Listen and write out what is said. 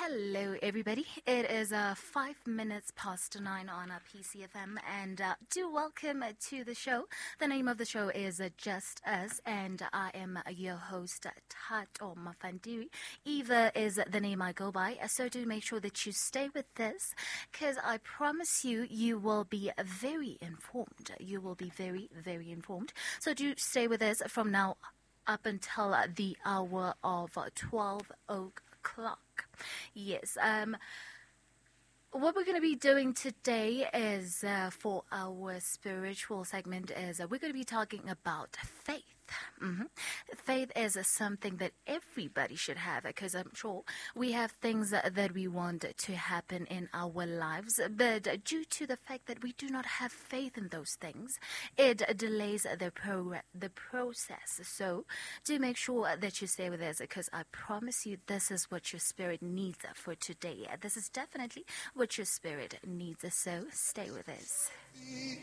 Hello, everybody. It is 5 minutes past 9 on PCFM, and do welcome to the show. The name of the show is Just Us, and I am your host, Tato Mafandiri. Eva is the name I go by, so do make sure that you stay with this, because I promise you, you will be very informed. You will be very, very informed. So do stay with us from now up until the hour of 12 o'clock. Yes. What we're going to be doing today is for our spiritual segment is we're going to be talking about faith. Faith is something that everybody should have, because I'm sure we have things that we want to happen in our lives, but due to the fact that we do not have faith in those things, it delays the process. So do make sure that you stay with us, because I promise you this is what your spirit needs for today. This is definitely what your spirit needs, so stay with us.